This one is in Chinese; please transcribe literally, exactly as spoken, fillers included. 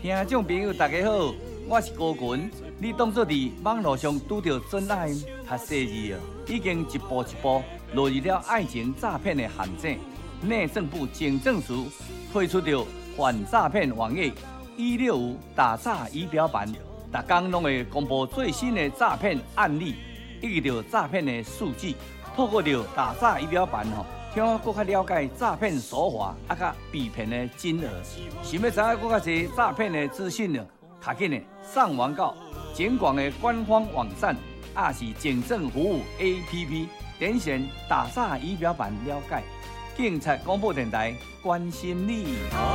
听众朋友，大家好，我是高群。你当作伫网络上拄到真爱，较细腻哦，已经一步一步落入了爱情诈骗的陷阱。内政部警政署推出了反诈骗网页一六五打诈仪表板，逐天拢会公布最新的诈骗案例，以及着诈骗的数据。透过着打诈仪表板吼，听我更较了解诈骗手法，啊甲被骗的金额。想要知影更较侪诈骗的资讯呢？赶紧的上网到警广的官方网站，也是警政服务 A P P， 点选打诈仪表板了解。警察广播电台关心你。